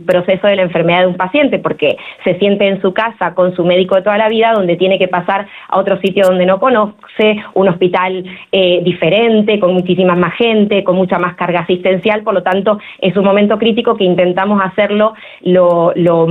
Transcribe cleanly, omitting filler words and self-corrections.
proceso de la enfermedad de un paciente, porque se siente en su casa con su médico de toda la vida, donde tiene que pasar a otro sitio donde no conoce, un hospital diferente, con muchísimas más gente, con mucha más carga asistencial. Por lo tanto, es un momento crítico que intentamos hacerlo lo